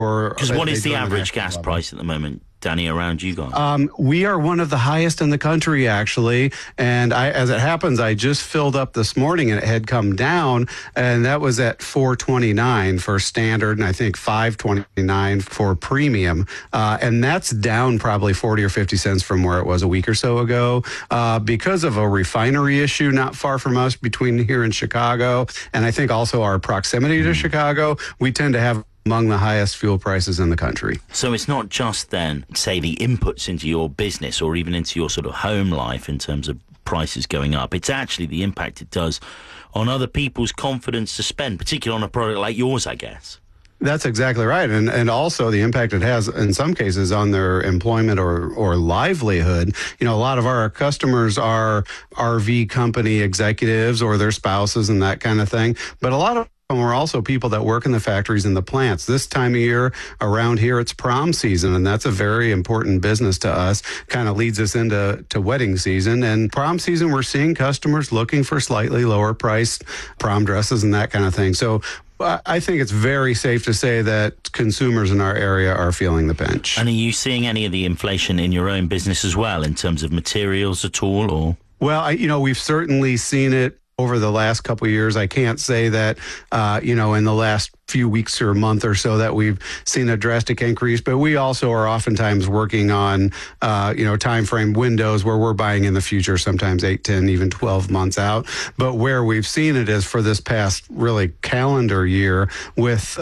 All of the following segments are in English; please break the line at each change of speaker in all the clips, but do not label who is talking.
Because what is the average gas price at the moment, Danny, around you guys?
We are one of the highest in the country, actually. And as it happens, I just filled up this morning and it had come down, and that was at $4.29 for standard, and I think $5.29 for premium. And that's down probably 40 or 50 cents from where it was a week or so ago because of a refinery issue not far from us between here and Chicago. And I think also our proximity to Chicago, we tend to have among the highest fuel prices in the country.
So it's not just then, say, the inputs into your business or even into your sort of home life in terms of prices going up. It's actually the impact it does on other people's confidence to spend, particularly on a product like yours, I guess.
That's exactly right. And also the impact it has in some cases on their employment or livelihood. You know, a lot of our customers are RV company executives or their spouses and that kind of thing. But a lot of we're also people that work in the factories and the plants. This time of year around here, it's prom season, and that's a very important business to us. Kind of leads us into wedding season. And prom season, we're seeing customers looking for slightly lower priced prom dresses and that kind of thing. So I think it's very safe to say that consumers in our area are feeling the pinch.
And are you seeing any of the inflation in your own business as well in terms of materials at all? Or
Well, we've certainly seen it over the last couple of years. I can't say that, in the last few weeks or month or so that we've seen a drastic increase, but we also are oftentimes working on, time frame windows where we're buying in the future, sometimes 8, 10, even 12 months out. But where we've seen it is for this past really calendar year with,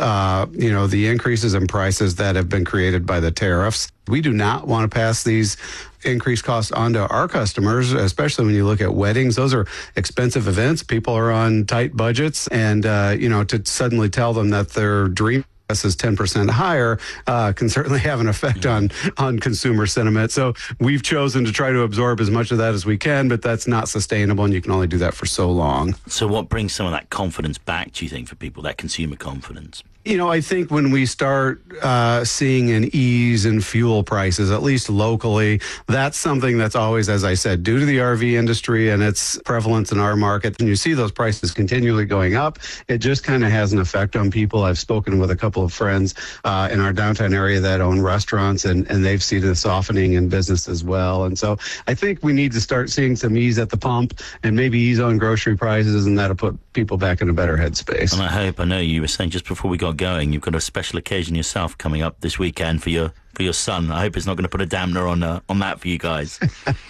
the increases in prices that have been created by the tariffs. We do not want to pass these increased costs onto our customers, especially when you look at weddings. Those are expensive events. People are on tight budgets, and to suddenly tell them that their dream is 10% higher can certainly have an effect on consumer sentiment. So we've chosen to try to absorb as much of that as we can, but that's not sustainable, and you can only do that for so long.
So what brings some of that confidence back, do you think, for people, that consumer confidence?
I think when we start seeing an ease in fuel prices, at least locally, that's something that's always, as I said, due to the RV industry and its prevalence in our market. And you see those prices continually going up. It just kind of has an effect on people. I've spoken with a couple of friends in our downtown area that own restaurants, and they've seen a softening in business as well. And so I think we need to start seeing some ease at the pump and maybe ease on grocery prices, and that'll put people back in a better headspace.
And I know you were saying just before we got going, you've got a special occasion yourself coming up this weekend for your son. I hope it's not going to put a dampener on that for you guys.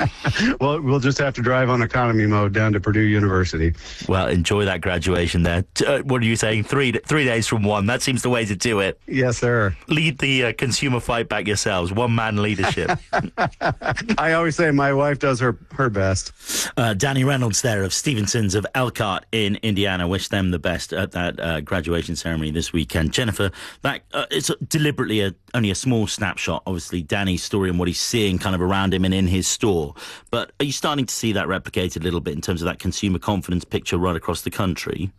Well, we'll just have to drive on economy mode down to Purdue University.
Well, enjoy that graduation there. What are you saying? 3 days from one. That seems the way to do it.
Yes, sir.
Lead the consumer fight back yourselves. One-man leadership.
I always say my wife does her best.
Danny Reynolds there of Stevenson's of Elkhart in Indiana. Wish them the best at that graduation ceremony this weekend. Jennifer, that it's deliberately only a small snapshot, obviously, Danny's story and what he's seeing kind of around him and in his store. But are you starting to see that replicated a little bit in terms of that consumer confidence picture right across the country?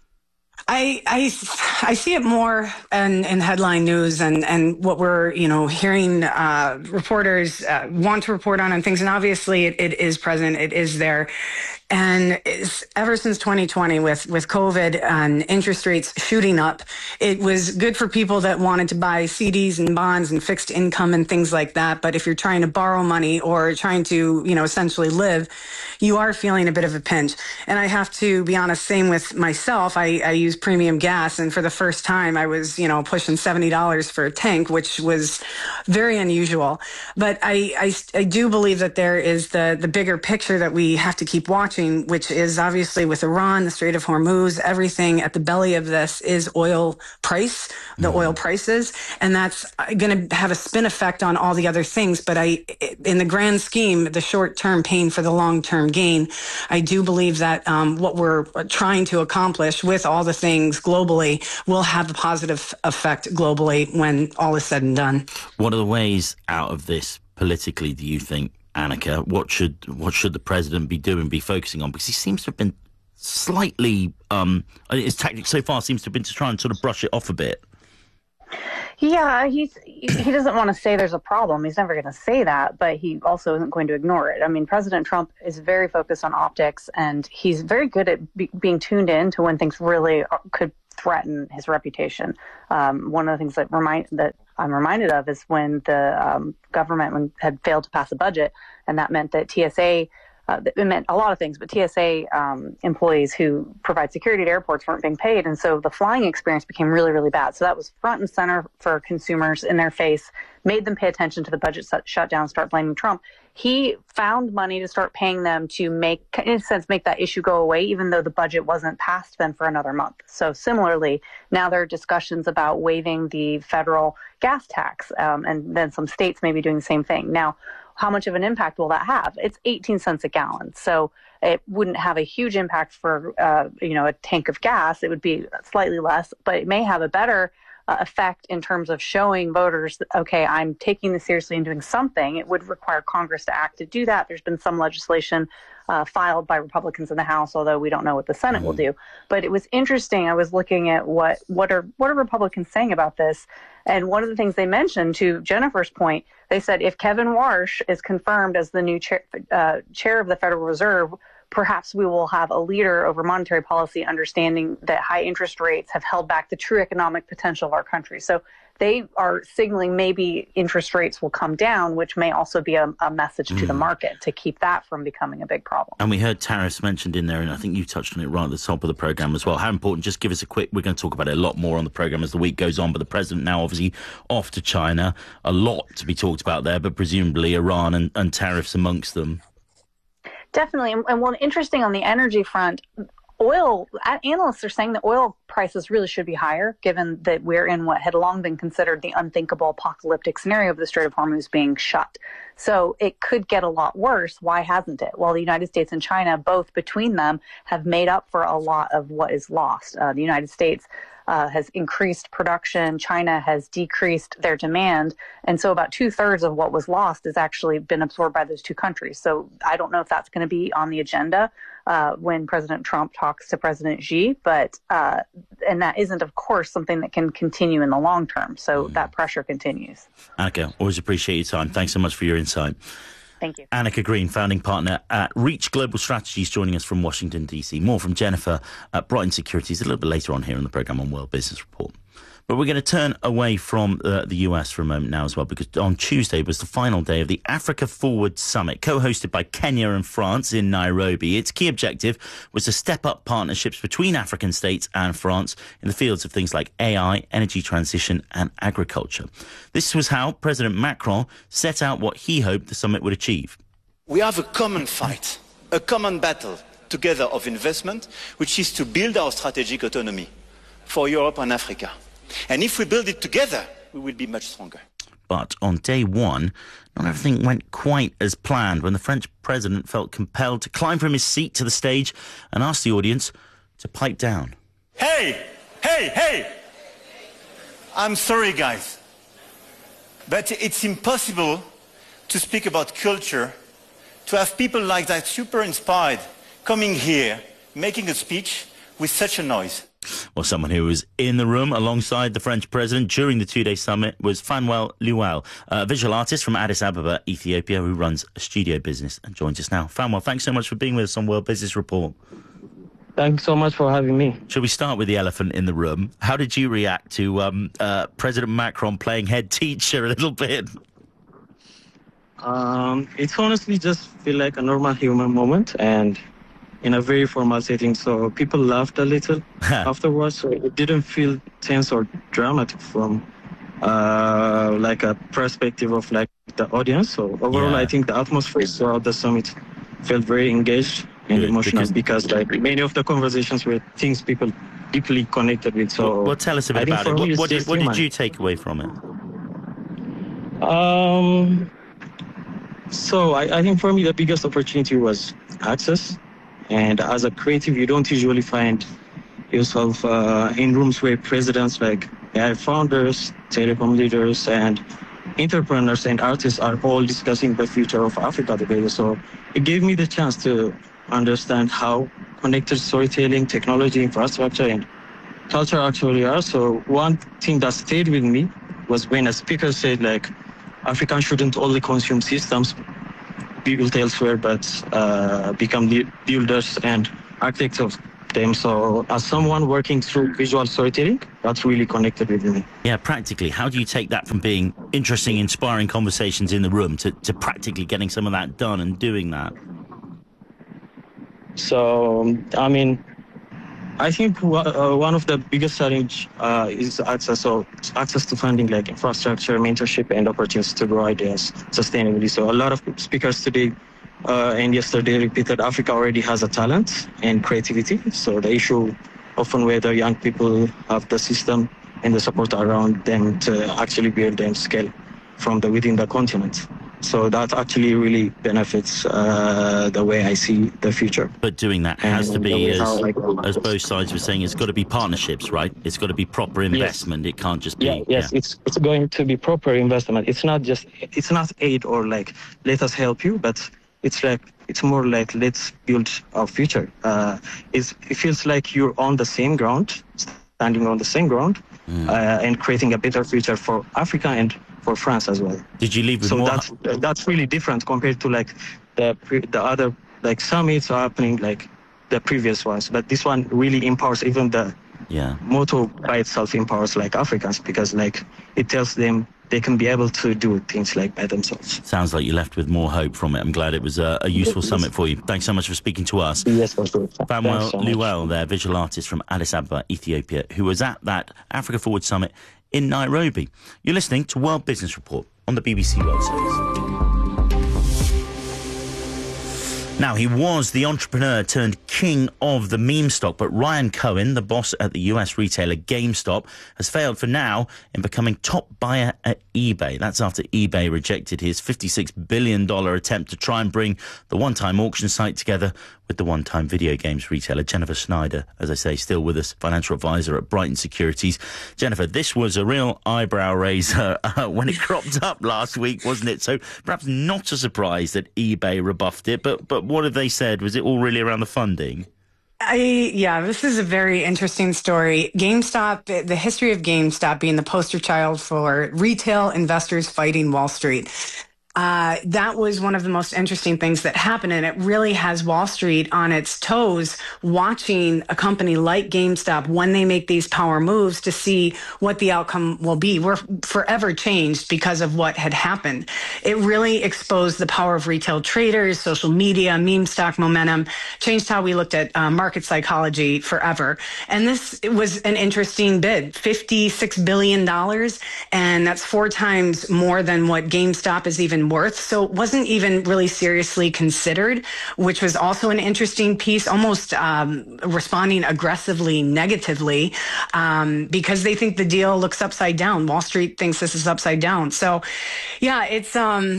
I see it more in headline news and what we're, hearing reporters want to report on and things. And obviously it is present. It is there. And ever since 2020 with COVID and interest rates shooting up, it was good for people that wanted to buy CDs and bonds and fixed income and things like that. But if you're trying to borrow money or trying to, essentially live, you are feeling a bit of a pinch. And I have to be honest, same with myself. I use premium gas. And for the first time, I was, pushing $70 for a tank, which was very unusual. But I do believe that there is the bigger picture that we have to keep watching, which is obviously with Iran, the Strait of Hormuz, everything at the belly of this is oil price, oil prices, and that's going to have a spin effect on all the other things. But in the grand scheme, the short-term pain for the long-term gain, I do believe that what we're trying to accomplish with all the things globally will have a positive effect globally when all is said and done.
What are the ways out of this politically, do you think, Annika? What should the president be doing, be focusing on? Because he seems to have been slightly, his tactic so far seems to have been to try and sort of brush it off a bit.
Yeah, he doesn't want to say there's a problem. He's never going to say that, but he also isn't going to ignore it. I mean, President Trump is very focused on optics, and he's very good at being tuned in to when things really could threaten his reputation. One of the things that I'm reminded of is when the government had failed to pass a budget, and that meant that TSA, it meant a lot of things, but TSA employees who provide security at airports weren't being paid. And so the flying experience became really, really bad. So that was front and center for consumers in their face, made them pay attention to the budget shutdown, start blaming Trump. He found money to start paying them to make that issue go away, even though the budget wasn't passed then for another month. So similarly, now there are discussions about waiving the federal gas tax, and then some states may be doing the same thing. Now, how much of an impact will that have? It's 18 cents a gallon. So it wouldn't have a huge impact for, a tank of gas. It would be slightly less, but it may have a better effect in terms of showing voters, okay, I'm taking this seriously and doing something. It would require Congress to act to do that. There's been some legislation filed by Republicans in the House, although we don't know what the Senate will do. But it was interesting. I was looking at what are Republicans saying about this. And one of the things they mentioned, to Jennifer's point, they said if Kevin Warsh is confirmed as the new chair of the Federal Reserve, perhaps we will have a leader over monetary policy, understanding that high interest rates have held back the true economic potential of our country. So they are signaling maybe interest rates will come down, which may also be a message to the market to keep that from becoming a big problem.
And we heard tariffs mentioned in there, and I think you touched on it right at the top of the programme as well. How important, just give us a quick, we're going to talk about it a lot more on the programme as the week goes on, but the president now obviously off to China, a lot to be talked about there, but presumably Iran and tariffs amongst them.
Definitely. And one interesting on the energy front, oil, analysts are saying that oil prices really should be higher, given that we're in what had long been considered the unthinkable apocalyptic scenario of the Strait of Hormuz being shut. So it could get a lot worse. Why hasn't it? Well, the United States and China, both between them, have made up for a lot of what is lost. The United States has increased production. China has decreased their demand. And so about 2/3 of what was lost has actually been absorbed by those two countries. So I don't know if that's going to be on the agenda when President Trump talks to President Xi, but and that isn't, of course, something that can continue in the long term. So that pressure continues.
Annika, always appreciate your time. Thanks so much for your insight.
Thank you.
Annika Green, founding partner at Reach Global Strategies, joining us from Washington, D.C. More from Jennifer at Brighton Securities a little bit later on here on the programme on World Business Report. But we're going to turn away from the US for a moment now as well, because on Tuesday was the final day of the Africa Forward Summit, co-hosted by Kenya and France in Nairobi. Its key objective was to step up partnerships between African states and France in the fields of things like AI, energy transition and agriculture. This was how President Macron set out what he hoped the summit would achieve.
We have a common fight, a common battle together of investment, which is to build our strategic autonomy for Europe and Africa. And if we build it together, we will be much stronger.
But on day one, not everything went quite as planned when the French president felt compelled to climb from his seat to the stage and ask the audience to pipe down.
Hey! Hey! Hey! I'm sorry, guys, but it's impossible to speak about culture, to have people like that super inspired coming here, making a speech with such a noise.
Well, someone who was in the room alongside the French president during the two-day summit was Fanuel Luel, a visual artist from Addis Ababa, Ethiopia, who runs a studio business and joins us now. Fanuel, thanks so much for being with us on World Business Report.
Thanks so much for having me.
Shall we start with the elephant in the room? How did you react to President Macron playing head teacher a little bit?
It's honestly just feel like a normal human moment and in a very formal setting. So people laughed a little afterwards. So it didn't feel tense or dramatic from like a perspective of like the audience. So overall, I think the atmosphere throughout the summit felt very engaged and emotional because like many of the conversations were things people deeply connected with. So
well, tell us a bit about it. What did you take away from it?
So I think for me the biggest opportunity was access. And as a creative, you don't usually find yourself in rooms where presidents like AI founders, telecom leaders, and entrepreneurs and artists are all discussing the future of Africa together. So it gave me the chance to understand how connected storytelling, technology, infrastructure, and culture actually are. So one thing that stayed with me was when a speaker said, like, Africans shouldn't only consume systems built elsewhere, but become builders and architects of them. So as someone working through visual storytelling, that's really connected with me.
Yeah, practically, how do you take that from being interesting, inspiring conversations in the room to practically getting some of that done and doing that?
So, I mean, I think one of the biggest challenge is access. So access to funding, like infrastructure, mentorship, and opportunities to grow ideas sustainably. So a lot of speakers today and yesterday repeated Africa already has a talent and creativity. So the issue often whether young people have the system and the support around them to actually build and scale from within the continent. So that actually really benefits the way I see the future.
But doing that has to be, as both sides were saying, it's got to be partnerships, right? It's got to be proper investment. Yes. It can't just be...
It's going to be proper investment. It's not aid or like, let us help you, but it's more like, let's build our future. It feels like you're on the same ground, standing on the same ground, and creating a better future for Africa and for France as well.
Did you leave with more?
So that's really different compared to like the other like summits are happening like the previous ones. But this one really empowers, even the motto by itself empowers like Africans, because like it tells them they can be able to do things like by themselves.
Sounds like you left with more hope from it. I'm glad it was a useful summit for you. Thanks so much for speaking to us.
Yes, for sure.
Famuel Luel, there, visual artist from Addis Ababa, Ethiopia, who was at that Africa Forward Summit in Nairobi. You're listening to World Business Report on the BBC World Service. Now, he was the entrepreneur turned king of the meme stock, but Ryan Cohen, the boss at the US retailer GameStop, has failed for now in becoming top buyer at eBay. That's after eBay rejected his $56 billion attempt to try and bring the one-time auction site together with the one-time video games retailer. Jennifer Snyder, as I say, still with us, financial advisor at Brighton Securities. Jennifer, this was a real eyebrow raiser when it cropped up last week, wasn't it? So perhaps not a surprise that eBay rebuffed it, but what have they said? Was it all really around the funding?
This is a very interesting story. GameStop, the history of GameStop being the poster child for retail investors fighting Wall Street. That was one of the most interesting things that happened, and it really has Wall Street on its toes watching a company like GameStop when they make these power moves to see what the outcome will be. We're forever changed because of what had happened. It really exposed the power of retail traders, social media, meme stock momentum, changed how we looked at market psychology forever. And this was an interesting bid, $56 billion, and that's 4 times more than what GameStop is even worth. So it wasn't even really seriously considered, which was also an interesting piece, almost responding aggressively negatively because they think the deal looks upside down. Wall Street thinks this is upside down. So yeah, it's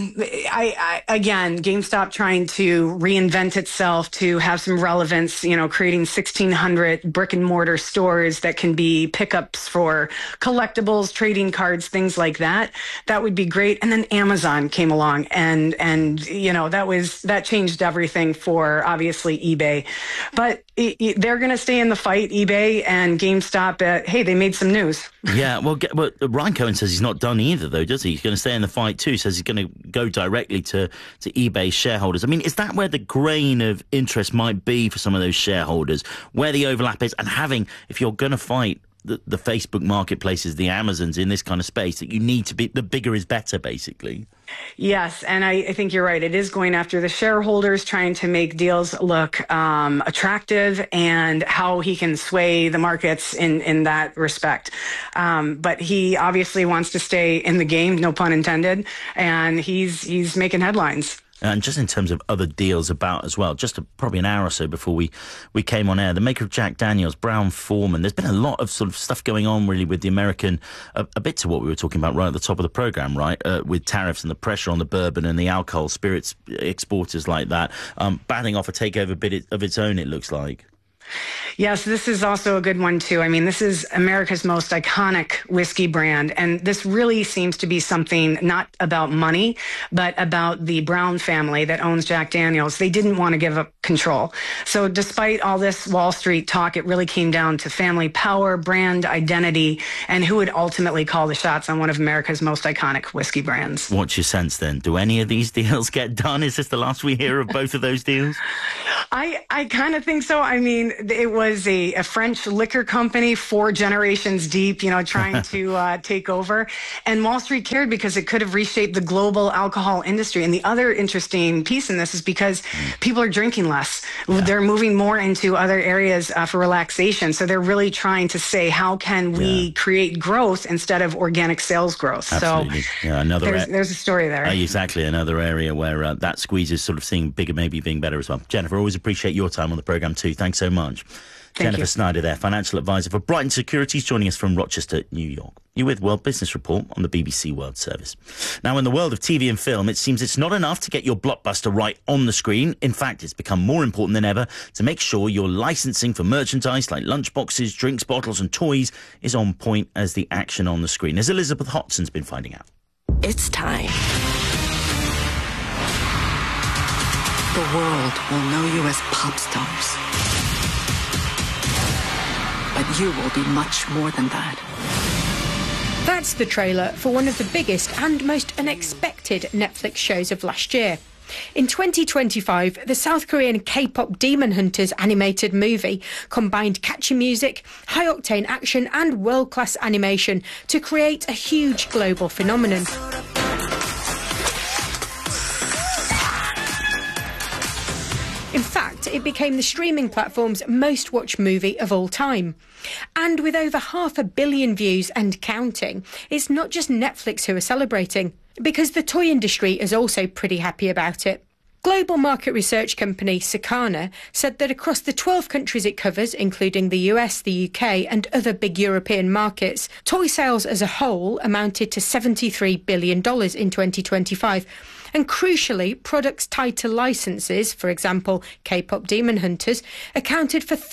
again, GameStop trying to reinvent itself to have some relevance, creating 1,600 brick and mortar stores that can be pickups for collectibles, trading cards, things like that. That would be great. And then Amazon came along and that changed everything for obviously eBay, but they're going to stay in the fight, eBay and GameStop. Hey, they made some news.
Yeah, well, Ryan Cohen says he's not done either, though, does he? He's going to stay in the fight too. Says he's going to go directly to eBay shareholders. I mean, is that where the grain of interest might be for some of those shareholders, where the overlap is, and having, if you're going to fight the Facebook marketplaces, the Amazons in this kind of space, that you need to be, the bigger is better, basically.
Yes, and I think you're right. It is going after the shareholders, trying to make deals look attractive, and how he can sway the markets in that respect. But he obviously wants to stay in the game, no pun intended, and he's making headlines.
And just in terms of other deals about as well, just probably an hour or so before we came on air, the maker of Jack Daniels, Brown-Forman, there's been a lot of sort of stuff going on really with the American, a bit to what we were talking about right at the top of the programme, right, with tariffs and the pressure on the bourbon and the alcohol spirits exporters like that, batting off a takeover bid of its own, it looks like.
Yes, this is also a good one, too. I mean, this is America's most iconic whiskey brand, and this really seems to be something not about money, but about the Brown family that owns Jack Daniels. They didn't want to give up control. So despite all this Wall Street talk, it really came down to family power, brand identity, and who would ultimately call the shots on one of America's most iconic whiskey brands.
What's your sense, then? Do any of these deals get done? Is this the last we hear of both of those deals?
I kind of think so. I mean, it was a French liquor company 4 generations deep, trying to take over. And Wall Street cared because it could have reshaped the global alcohol industry. And the other interesting piece in this is because people are drinking less. Yeah. They're moving more into other areas for relaxation. So they're really trying to say, how can we create growth instead of organic sales growth?
Absolutely.
So there's a story there.
Exactly. Another area where that squeeze is sort of seeing bigger, maybe being better as well. Jennifer, always appreciate your time on the programme too. Thanks so much. Jennifer Snyder there, financial advisor for Brighton Securities, joining us from Rochester, New York. You're with World Business Report on the BBC World Service. Now, in the world of TV and film, it seems it's not enough to get your blockbuster right on the screen. In fact, it's become more important than ever to make sure your licensing for merchandise like lunchboxes, drinks, bottles and toys is on point as the action on the screen, as Elizabeth Hotson's been finding out.
It's time. The world will know you as pop stars. But you will be much more than that.
That's the trailer for one of the biggest and most unexpected Netflix shows of last year. In 2025, the South Korean K-pop Demon Hunters animated movie combined catchy music, high-octane action and world-class animation to create a huge global phenomenon. In fact, it became the streaming platform's most watched movie of all time. And with over 500 million views and counting, it's not just Netflix who are celebrating, because the toy industry is also pretty happy about it. Global market research company Circana said that across the 12 countries it covers, including the US, the UK and other big European markets, toy sales as a whole amounted to $73 billion in 2025. And crucially, products tied to licenses, for example, K-pop Demon Hunters, accounted for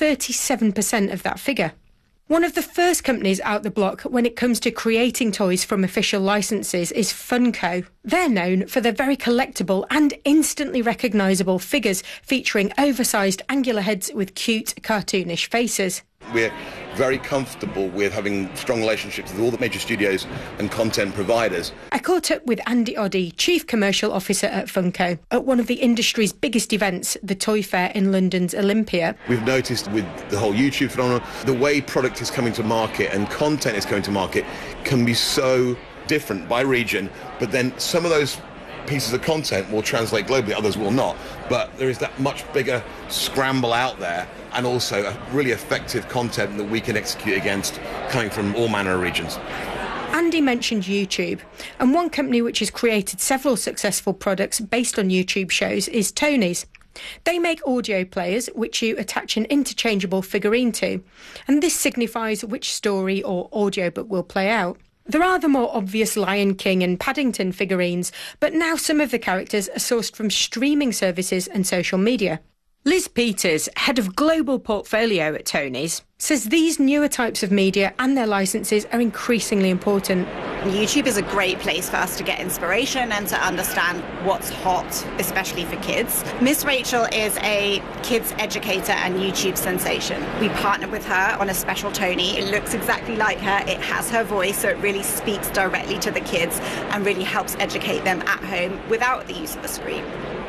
37% of that figure. One of the first companies out the block when it comes to creating toys from official licenses is Funko. They're known for their very collectible and instantly recognisable figures featuring oversized angular heads with cute, cartoonish faces.
We're very comfortable with having strong relationships with all the major studios and content providers.
I caught up with Andy Oddie, Chief Commercial Officer at Funko, at one of the industry's biggest events, the Toy Fair in London's Olympia.
We've noticed with the whole YouTube phenomenon, the way product is coming to market and content is coming to market can be so different by region, but then some of those pieces of content will translate globally, others will not. But there is that much bigger scramble out there, and also a really effective content that we can execute against coming from all manner of regions.
Andy mentioned YouTube, and one company which has created several successful products based on YouTube shows is Tony's. They make audio players which you attach an interchangeable figurine to, and this signifies which story or audiobook will play out. There are the more obvious Lion King and Paddington figurines, but now some of the characters are sourced from streaming services and social media. Liz Peters, head of global portfolio at Tony's, says these newer types of media and their licenses are increasingly important.
YouTube is a great place for us to get inspiration and to understand what's hot, especially for kids. Miss Rachel is a kids educator and YouTube sensation. We partnered with her on a special Tony. It looks exactly like her. It has her voice, so it really speaks directly to the kids and really helps educate them at home without the use of a screen.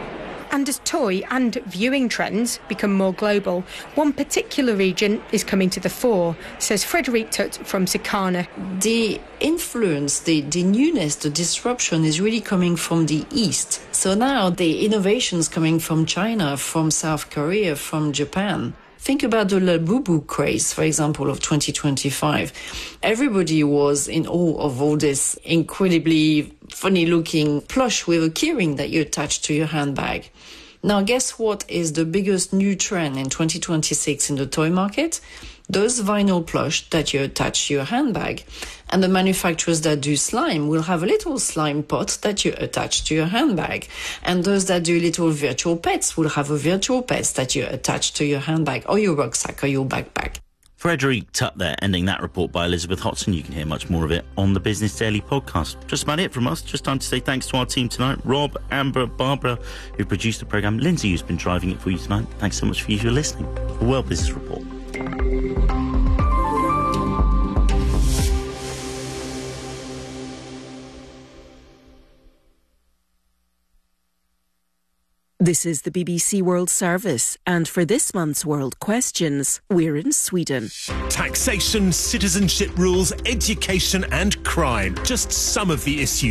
And as toy and viewing trends become more global, one particular region is coming to the fore, says Frederique Tutt from Circana.
The influence, the newness, the disruption is really coming from the East. So now the innovations coming from China, from South Korea, from Japan. Think about the Labubu craze, for example, of 2025. Everybody was in awe of all this incredibly funny-looking plush with a keyring that you attach to your handbag. Now, guess what is the biggest new trend in 2026 in the toy market? Those vinyl plush that you attach to your handbag. And the manufacturers that do slime will have a little slime pot that you attach to your handbag. And those that do little virtual pets will have a virtual pet that you attach to your handbag or your rucksack or your backpack.
Frederique Tutt there, ending that report by Elizabeth Hotson. You can hear much more of it on the Business Daily podcast. Just about it from us. Just time to say thanks to our team tonight. Rob, Amber, Barbara, who produced the programme. Lindsay, who's been driving it for you tonight. Thanks so much for you for listening. The World Business Report.
This is the BBC World Service, and for this month's World Questions, we're in Sweden.
Taxation, citizenship rules, education and crime. Just some of the issues